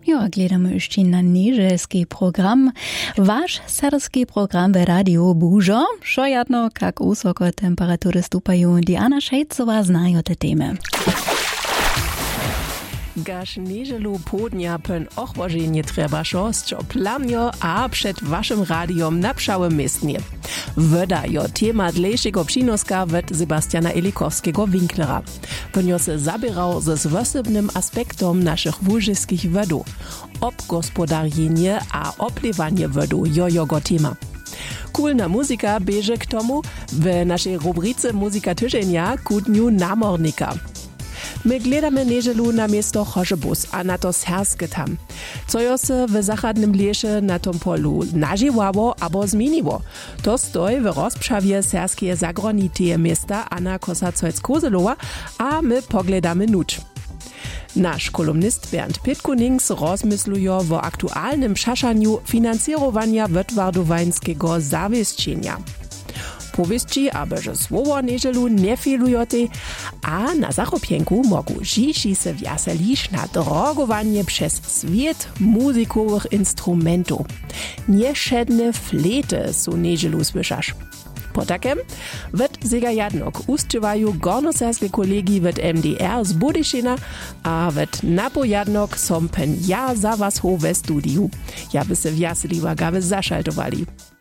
Jo, a gledamy ještě na nieželski program. Váš serbski program v Radio Bužo, šojadno, kak usoko temperatury stupajú. Diana Šejcová znajo te témy. Gaž nieželu południa pen ochłożenie trzeba szoscio plamio a przed waszym radiom napszałe miestnie. Woda jo tema dlejszego przynoska wet Sebastiana Elikowskiego Winklera. Penio se zabierał ze zwosebnym aspektom naszych łużyskich wodów. Obgospodarjenie a oplewanie wodu jo jego tema. Kulna muzika bieže k tomu w naszej rubryce Muzika tyżenia ku dniu namornika. My gledamy nieželu na miesto Chožebus a na to serskie tam. Co jo se w zachodnym lesie na tom polu nažiwało abo zmieniło. To stoi w rozprzawie serskie zagroniteje miasta Anna Kosacojc-Kozelowa, a my pogledamy nuć. Nasz kolumnist Bernd Pitkunings rozmysluje o aktualnym szaszaniu finansowania wytwardowańskiego zawieszczenia. Powieści, abyże słowo nieżelu nie filujote, a na zachopienku mogą dziś se wjaselić na drogowanie przez swiet muzykowych instrumentów. Nieszedne flety są nieżelu słyszasz. Po takem wet zega jadnok ustywają gornoserskie kolegi wet MDR z Budyšina, a wet napo jadnok som pen ja za was ho ve studiu. Ja by se wjaseliwa gawe zaszaltowali.